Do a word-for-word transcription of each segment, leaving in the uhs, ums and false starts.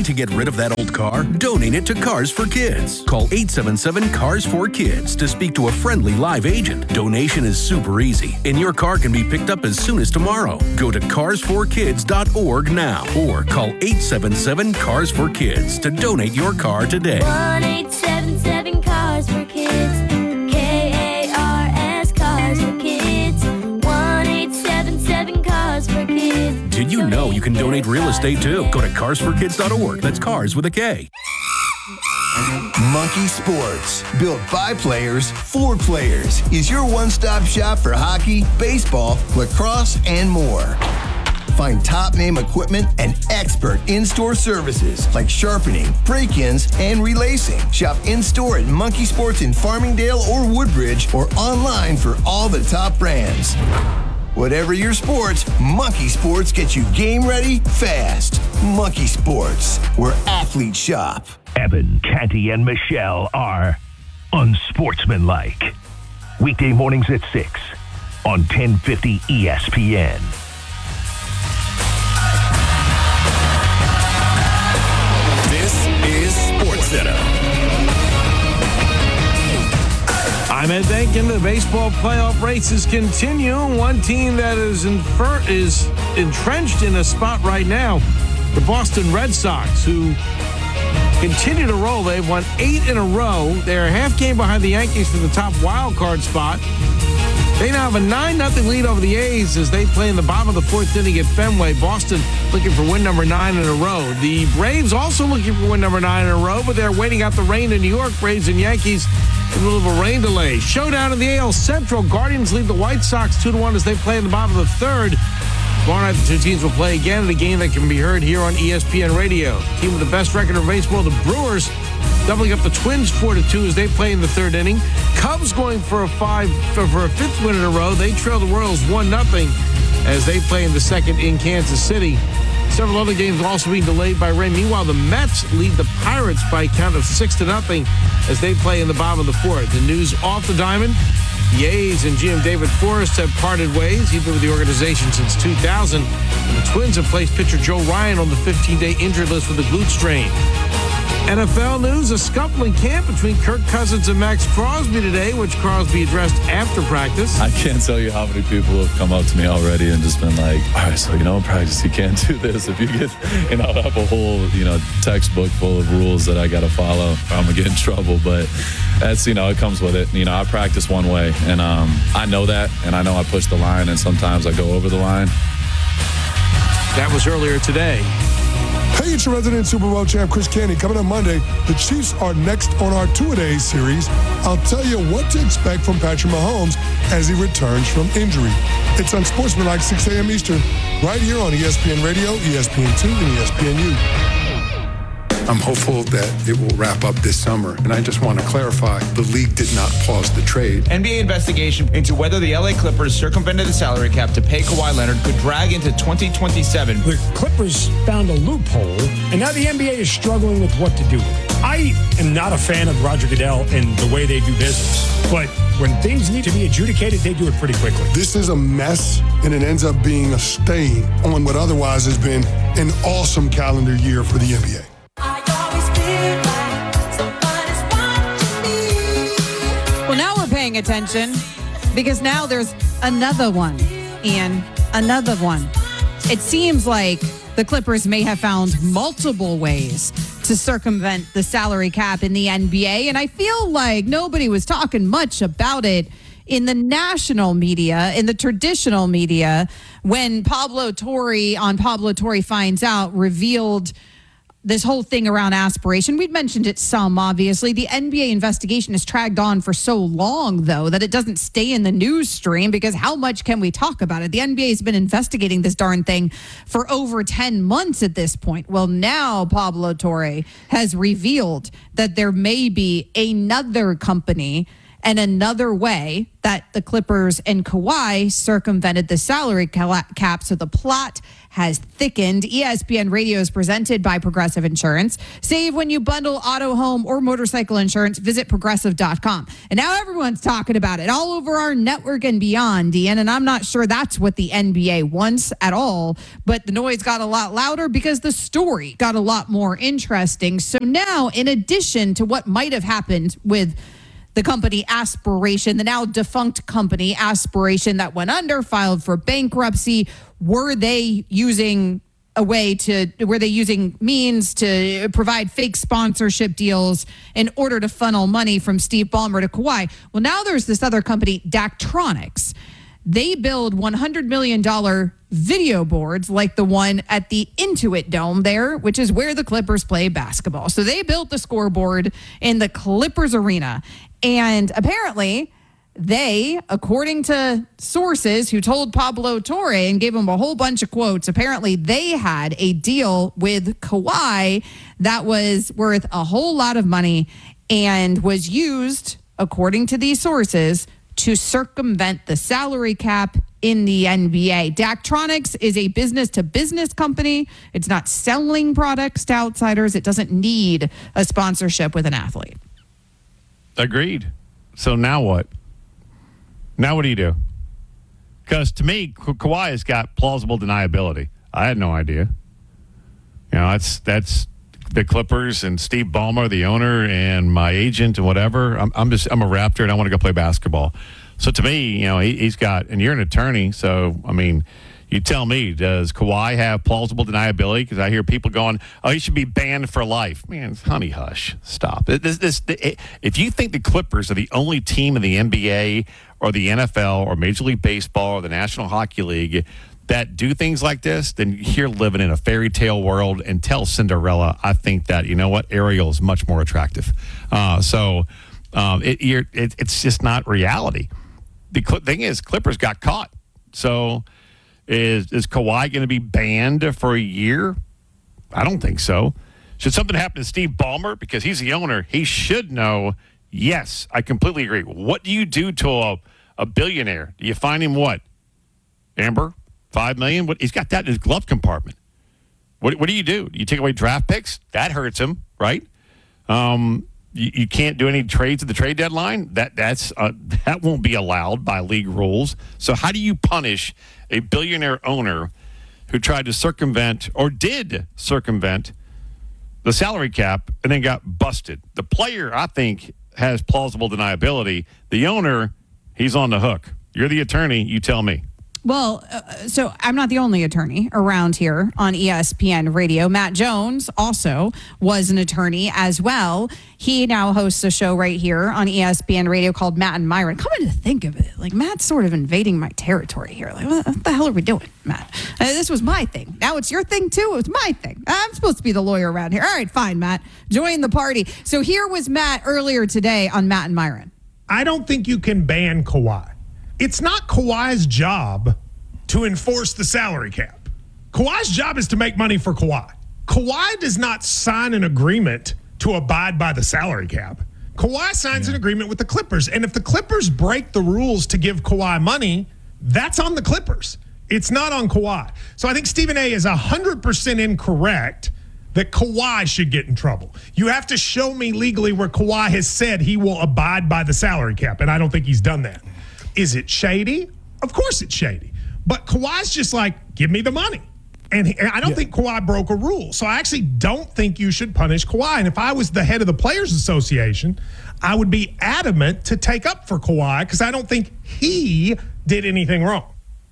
to get rid of that old car? Donate it to Cars for Kids. Call eight seven seven, CARS four kids to speak to a friendly live agent. Donation is super easy, and your car can be picked up as soon as tomorrow. Go to cars for kids dot org now or call eight seven seven, CARS four kids to donate your car today. one eight seven seven, CARS for kids. K A R S, CARS for kids. one eight seven seven, CARS for kids. Did you know you can donate real estate too? Go to cars for kids dot org. That's cars with a K. Monkey Sports, built by players for players, is your one-stop shop for hockey, baseball, lacrosse, and more. Find top-name equipment and expert in-store services like sharpening, break-ins, and relacing. Shop in-store at Monkey Sports in Farmingdale or Woodbridge or online for all the top brands. Whatever your sports, Monkey Sports gets you game ready fast. Monkey Sports, where athletes shop. Evan, Canty, and Michelle are unsportsmanlike. Weekday mornings at six on ten fifty E S P N. This is SportsCenter. I'm Ed Benkin. The baseball playoff races continue. One team that is infer- is entrenched in a spot right now, the Boston Red Sox, who continue to roll. They've won eight in a row. They're a half game behind the Yankees for the top wild card spot. They now have a nine nothing lead over the A's as they play in the bottom of the fourth inning at Fenway. Boston looking for win number nine in a row. The Braves also looking for win number nine in a row, but they're waiting out the rain in New York. Braves and Yankees in the middle of a rain delay. Showdown in the A L Central. Guardians lead the White Sox two to one as they play in the bottom of the third. Tomorrow night, the two teams will play again in a game that can be heard here on E S P N Radio. Team with the best record in baseball, the Brewers, doubling up the Twins four to two as they play in the third inning. Cubs going for a five for, for a fifth win in a row. They trail the Royals one nothing as they play in the second in Kansas City. Several other games also being delayed by rain. Meanwhile, the Mets lead the Pirates by a count of six to nothing as they play in the bottom of the fourth. The news off the diamond. The A's and G M David Forrest have parted ways. He's been with the organization since two thousand. And the Twins have placed pitcher Joe Ryan on the fifteen-day injured list with a glute strain. N F L news, a scuffle in camp between Kirk Cousins and Max Crosby today, which Crosby addressed after practice. I can't tell you how many people have come up to me already and just been like, all right, so, you know, in practice, you can't do this. If you get, you know, I have a whole, you know, textbook full of rules that I got to follow, or I'm going to get in trouble. But that's, you know, it comes with it. You know, I practice one way, and um, I know that, and I know I push the line, and sometimes I go over the line. That was earlier today. Hey, it's your resident Super Bowl champ, Chris Canty. Coming up Monday, the Chiefs are next on our two-a-days series. I'll tell you what to expect from Patrick Mahomes as he returns from injury. It's Unsportsmanlike, six a.m. Eastern, right here on E S P N Radio, E S P N two, and E S P N U. I'm hopeful that it will wrap up this summer. And I just want to clarify, the league did not pause the trade. N B A investigation into whether the L A Clippers circumvented the salary cap to pay Kawhi Leonard could drag into twenty twenty-seven. The Clippers found a loophole, and now the N B A is struggling with what to do with it. I am not a fan of Roger Goodell and the way they do business, but when things need to be adjudicated, they do it pretty quickly. This is a mess, and it ends up being a stain on what otherwise has been an awesome calendar year for the N B A. Well, now we're paying attention because now there's another one, Ian, another one. It seems like the Clippers may have found multiple ways to circumvent the salary cap in the N B A, and I feel like nobody was talking much about it in the national media, in the traditional media, when Pablo Torre on Pablo Torre Finds Out revealed this whole thing around aspiration. We've mentioned it some, obviously. The N B A investigation has dragged on for so long, though, that it doesn't stay in the news stream because how much can we talk about it? The N B A has been investigating this darn thing for over ten months at this point. Well, now Pablo Torre has revealed that there may be another company, and another way that the Clippers and Kawhi circumvented the salary cap. So the plot has thickened. E S P N Radio is presented by Progressive Insurance. Save when you bundle auto, home, or motorcycle insurance. Visit progressive dot com. And now everyone's talking about it all over our network and beyond, Dean. And I'm not sure that's what the N B A wants at all. But the noise got a lot louder because the story got a lot more interesting. So now, in addition to what might have happened with the company Aspiration, the now defunct company Aspiration that went under, filed for bankruptcy, were they using a way to, were they using means to provide fake sponsorship deals in order to funnel money from Steve Ballmer to Kawhi? Well, now there's this other company, Daktronics. They build one hundred million dollars video boards like the one at the Intuit Dome there, which is where the Clippers play basketball. So they built the scoreboard in the Clippers arena. And apparently they, according to sources who told Pablo Torre and gave him a whole bunch of quotes, apparently they had a deal with Kawhi that was worth a whole lot of money and was used, according to these sources, to circumvent the salary cap in the N B A. Daktronics is a business-to-business company. It's not selling products to outsiders. It doesn't need a sponsorship with an athlete. Agreed. So now what? Now what do you do? Because to me, Ka- Kawhi has got plausible deniability. I had no idea. You know, that's that's the Clippers and Steve Ballmer, the owner, and my agent and whatever. I'm, I'm just I'm a Raptor and I want to go play basketball. So to me, you know, he, he's got, and you're an attorney, so I mean, you tell me, does Kawhi have plausible deniability? Because I hear people going, "Oh, he should be banned for life." Man, honey, hush, stop. This, this, it, if you think the Clippers are the only team in the N B A or the N F L or Major League Baseball or the National Hockey League that do things like this, then you're living in a fairy tale world. And tell Cinderella, I think that, you know what, Ariel is much more attractive. Uh, so um, it, you're, it, it's just not reality. The cl- thing is, Clippers got caught. So is is Kawhi going to be banned for a year? I don't think so. Should something happen to Steve Ballmer, because he's the owner, he should know, yes, I completely agree. What do you do to a, a billionaire? Do you find him what? Amber? Five million? What, he's got that in his glove compartment. What what do you do? You take away draft picks? That hurts him, right? Um, you, you can't do any trades at the trade deadline. That that's uh, that won't be allowed by league rules. So how do you punish a billionaire owner who tried to circumvent or did circumvent the salary cap and then got busted? The player, I think, has plausible deniability. The owner, he's on the hook. You're the attorney. You tell me. Well, uh, so I'm not the only attorney around here on E S P N Radio. Matt Jones also was an attorney as well. He now hosts a show right here on E S P N Radio called Matt and Myron. Coming to think of it, like Matt's sort of invading my territory here. Like, what the hell are we doing, Matt? Uh, this was my thing. Now it's your thing too. It was my thing. I'm supposed to be the lawyer around here. All right, fine, Matt. Join the party. So here was Matt earlier today on Matt and Myron. I don't think you can ban Kawhi. It's not Kawhi's job to enforce the salary cap. Kawhi's job is to make money for Kawhi. Kawhi does not sign an agreement to abide by the salary cap. Kawhi signs yeah. an agreement with the Clippers. And if the Clippers break the rules to give Kawhi money, that's on the Clippers. It's not on Kawhi. So I think Stephen A. is one hundred percent incorrect that Kawhi should get in trouble. You have to show me legally where Kawhi has said he will abide by the salary cap, and I don't think he's done that. Is it shady? Of course it's shady. But Kawhi's just like, give me the money. And, he, and I don't yeah. think Kawhi broke a rule. So I actually don't think you should punish Kawhi. And if I was the head of the Players Association, I would be adamant to take up for Kawhi because I don't think he did anything wrong.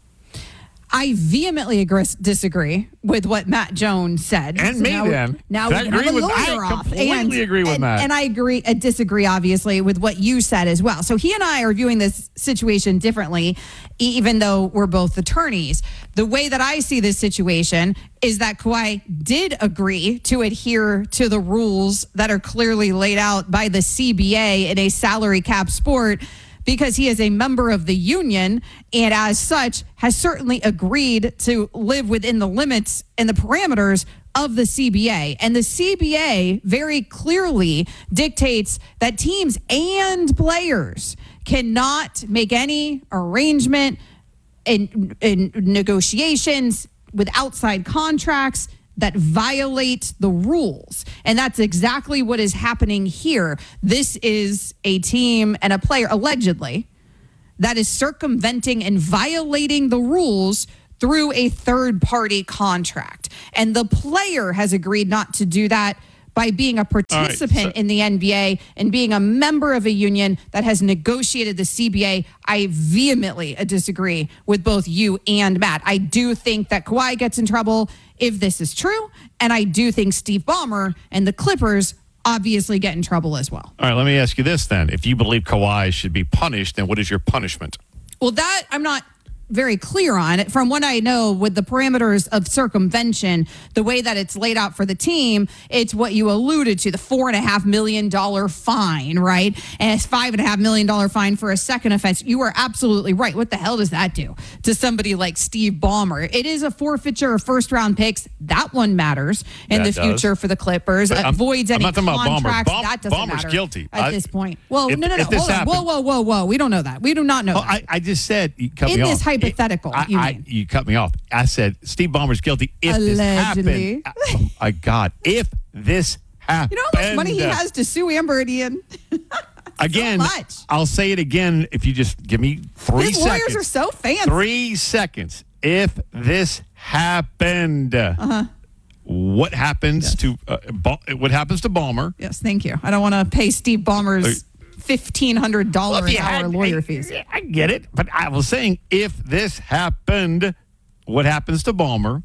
I vehemently agree, disagree with what Matt Jones said. And so me now, then. Now I we agree have a with, lawyer I off. completely and, agree with and, Matt. And I agree, I disagree, obviously, with what you said as well. So he and I are viewing this situation differently, even though we're both attorneys. The way that I see this situation is that Kawhi did agree to adhere to the rules that are clearly laid out by the C B A in a salary cap sport. because he is a member of the union and as such has certainly agreed to live within the limits and the parameters of the C B A. And the C B A very clearly dictates that teams and players cannot make any arrangement in, in negotiations with outside contracts that violate the rules. And that's exactly what is happening here. This is a team and a player, allegedly, that is circumventing and violating the rules through a third-party contract. And the player has agreed not to do that by being a participant right, so- in the N B A and being a member of a union that has negotiated the C B A. I vehemently disagree with both you and Matt. I do think that Kawhi gets in trouble if this is true, and I do think Steve Ballmer and the Clippers obviously get in trouble as well. All right, let me ask you this then. If you believe Kawhi should be punished, then what is your punishment? Well, that I'm not very clear on. From what I know, with the parameters of circumvention, the way that it's laid out for the team, it's what you alluded to, the four and a half million dollar fine, right? And it's five and a half million dollar fine for a second offense. You are absolutely right. What the hell does that do to somebody like Steve Ballmer? It is a forfeiture of first round picks. That one matters in That the does. future for the Clippers. But It I'm- avoids I'm any not talking about Ballmer. contracts. Ball- that doesn't Ballmer's matter guilty. at I- this point. Well, if- no, no, no. if this Hold on. happened- Whoa, whoa, whoa, whoa. We don't know that. We do not know Oh, that. I, I just said, you cut In me this off. hypothetical, I, you I, mean. you cut me off. I said Steve Ballmer's guilty if Allegedly. this happened. Oh, my God. If this happened. You know how much money he has to sue Amber and Ian? Again, much. I'll say it again if you just give me three His seconds. lawyers are so fancy. Three seconds. If this happened, Uh-huh. what happens to uh, Ba- what happens to Ballmer? Yes, thank you. I don't want to pay Steve Ballmer's fifteen hundred dollars Well, if an you hour had- lawyer I- fees. I get it, but I was saying if this happened, what happens to Ballmer?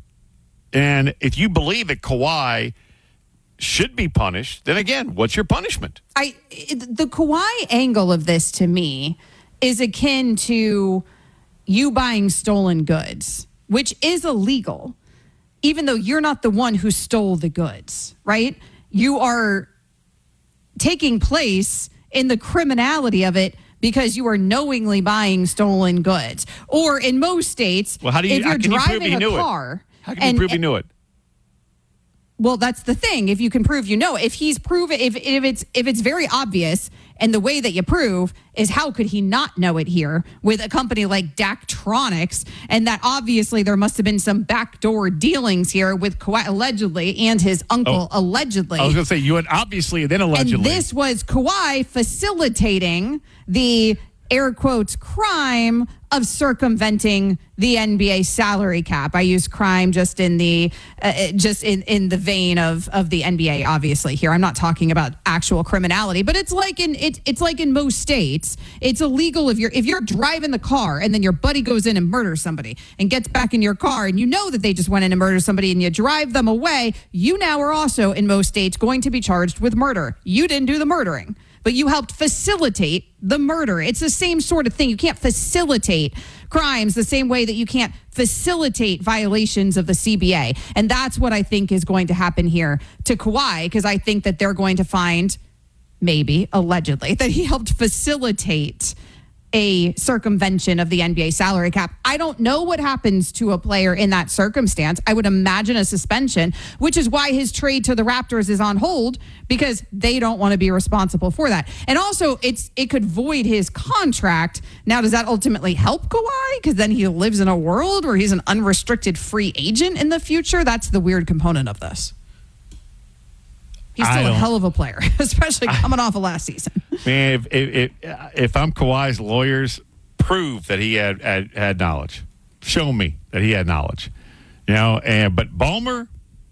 And if you believe that Kawhi should be punished, then again, what's your punishment? I it, the Kawhi angle of this to me is akin to you buying stolen goods, which is illegal, even though you're not the one who stole the goods, right? You are taking place in the criminality of it because you are knowingly buying stolen goods. Or in most states, Well, how do you? if how you're can you prove driving he a knew car, it? How can and- you prove he knew it? Well, that's the thing. If you can prove you know, if he's proven, if if it's if it's very obvious, and the way that you prove is how could he not know it here with a company like Daktronics, and that obviously there must have been some backdoor dealings here with Kawhi allegedly and his uncle Oh, allegedly. I was going to say you had obviously, then allegedly. And this was Kawhi facilitating the air quotes crime of circumventing the N B A salary cap. I use crime just in the uh, just in, in the vein of of the N B A. Obviously, here I'm not talking about actual criminality, but it's like in it's it's like in most states, it's illegal if you're if you're driving the car and then your buddy goes in and murders somebody and gets back in your car and you know that they just went in and murdered somebody and you drive them away. You now are also in most states going to be charged with murder. You didn't do the murdering, but you helped facilitate the murder. It's the same sort of thing. You can't facilitate crimes the same way that you can't facilitate violations of the C B A. And that's what I think is going to happen here to Kawhi, because I think that they're going to find, maybe, allegedly, that he helped facilitate a circumvention of the N B A salary cap. I don't know what happens to a player in that circumstance. I would imagine a suspension, which is why his trade to the Raptors is on hold, because they don't want to be responsible for that. And also, it's it could void his contract. Now, does that ultimately help Kawhi? Because then he lives in a world where he's an unrestricted free agent in the future. That's the weird component of this. He's I still a don't- hell of a player, especially coming off of last season. Man, if, if, if, if I'm Kawhi's lawyers, prove that he had, had had knowledge. Show me that he had knowledge. You know, and but Ballmer,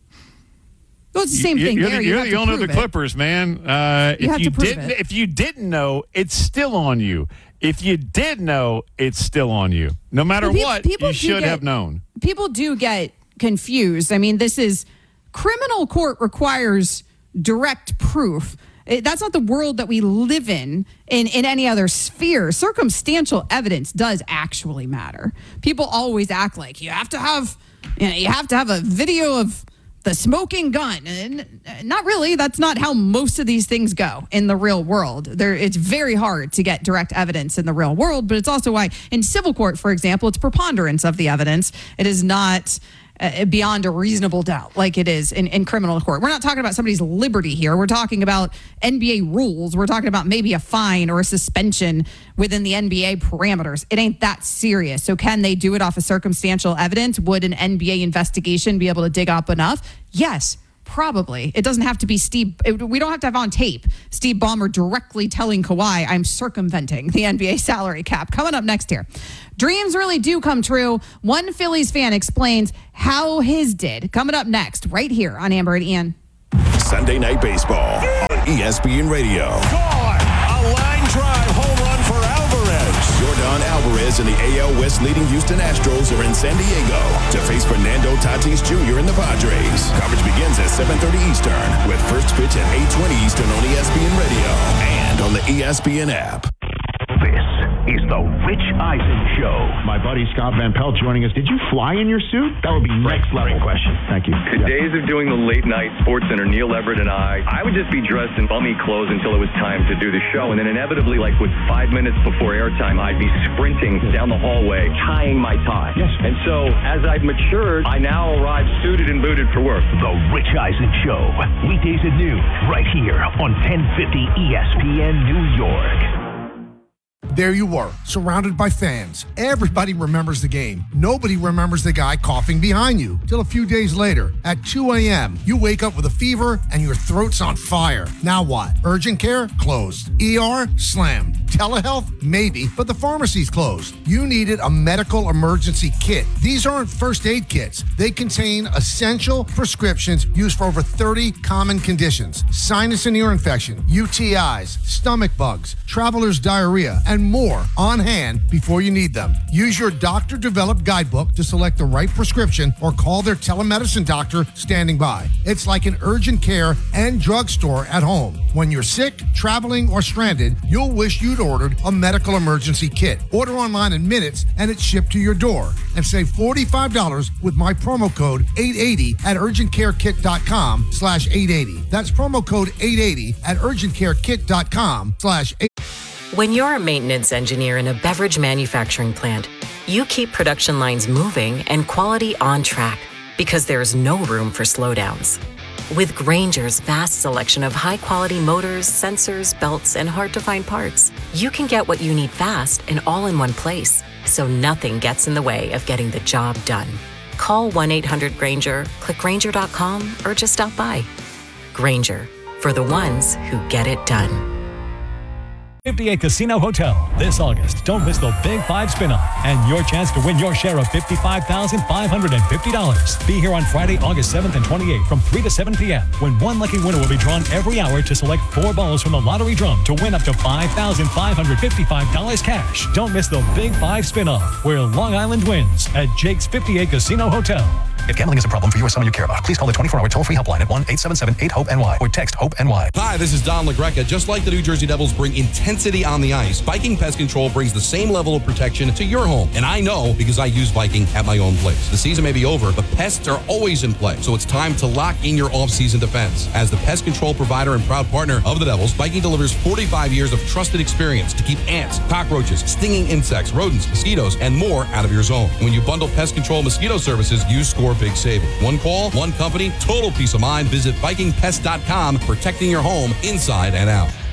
Well, it's the same you, thing You're, there. the, You you're have the to owner of the prove it. Clippers, man. Uh, You if have you to prove didn't, it. if you didn't know, it's still on you. If you did know, it's still on you. No matter Well, pe- what, people you do should get- have known. People do get confused. I mean, this is criminal court requires direct proof. It- that's not the world that we live in, in in any other sphere. Circumstantial evidence does actually matter. People always act like you have to have, you know, you have to have a video of the smoking gun. And not really. That's not how most of these things go in the real world. There, it's very hard to get direct evidence in the real world, but it's also why in civil court, for example, it's preponderance of the evidence. It is not uh, beyond a reasonable doubt like it is in, in criminal court. We're not talking about somebody's liberty here. We're talking about N B A rules. We're talking about maybe a fine or a suspension within the N B A parameters. It ain't that serious. So can they do it off of circumstantial evidence? Would an N B A investigation be able to dig up enough? Yes, probably. It doesn't have to be Steve. It, we don't have to have on tape Steve Ballmer directly telling Kawhi, I'm circumventing the N B A salary cap. Coming up next here. Dreams really do come true. One Phillies fan explains how his did. Coming up next, right here on Amber and Ian. Sunday Night Baseball on E S P N Radio. Gone. A line drive home run for Alvarez. Yordan Alvarez and the A L West leading Houston Astros are in San Diego to face Fernando Tatis Junior and the Padres. Coverage begins at seven thirty Eastern with first pitch at eight twenty Eastern on E S P N Radio and on the E S P N app. This is the Rich Eisen Show. My buddy Scott Van Pelt joining us. Did you fly in your suit? That would be next level question. Thank you. The yeah. days of doing the late night Sports Center, Neil Everett and I, I would just be dressed in bummy clothes until it was time to do the show. And then inevitably, like with five minutes before airtime, I'd be sprinting down the hallway, tying my tie. Yes. And so as I've matured, I now arrive suited and booted for work. The Rich Eisen Show. Weekdays at noon, right here on ten fifty E S P N New York. There you were, surrounded by fans. Everybody remembers the game. Nobody remembers the guy coughing behind you. Till a few days later, at two a.m., you wake up with a fever and your throat's on fire. Now what? Urgent care? Closed. E R? Slammed. Telehealth? Maybe, but the pharmacy's closed. You needed a medical emergency kit. These aren't first aid kits. They contain essential prescriptions used for over thirty common conditions. Sinus and ear infection, U T Is, stomach bugs, traveler's diarrhea, and more on hand before you need them. Use your doctor-developed guidebook to select the right prescription or call their telemedicine doctor standing by. It's like an urgent care and drugstore at home. When you're sick, traveling, or stranded, you'll wish you'd ordered a medical emergency kit. Order online in minutes and it's shipped to your door. And save forty-five dollars with my promo code eight eighty at urgentcarekit.com slash 880. That's promo code eight eighty at urgentcarekit.com slash 880. When you're a maintenance engineer in a beverage manufacturing plant, you keep production lines moving and quality on track because there's no room for slowdowns. With Grainger's vast selection of high-quality motors, sensors, belts, and hard-to-find parts, you can get what you need fast and all in one place, so nothing gets in the way of getting the job done. Call one eight hundred Grainger, click Grainger dot com, or just stop by. Grainger, for the ones who get it done. fifty-eight Casino Hotel this August. Don't miss the Big Five spin-off and your chance to win your share of fifty-five thousand five hundred fifty dollars. Be here on Friday, August seventh and twenty-eighth from three to seven p.m. when one lucky winner will be drawn every hour to select four balls from the lottery drum to win up to five thousand five hundred fifty-five dollars cash. Don't miss the Big Five spin-off where Long Island wins at Jake's fifty-eight Casino Hotel. If gambling is a problem for you or someone you care about, please call the twenty-four hour toll-free helpline at one eight seven seven eight hope N Y or text HOPE-NY. Hi, this is Don LaGreca. Just like the New Jersey Devils bring intensity on the ice, Viking Pest Control brings the same level of protection to your home. And I know because I use Viking at my own place. The season may be over, but pests are always in play. So it's time to lock in your off-season defense. As the pest control provider and proud partner of the Devils, Viking delivers forty-five years of trusted experience to keep ants, cockroaches, stinging insects, rodents, mosquitoes, and more out of your zone. And when you bundle pest control mosquito services, you score big savings. One call, one company, total peace of mind. Visit Viking Pest dot com, protecting your home inside and out.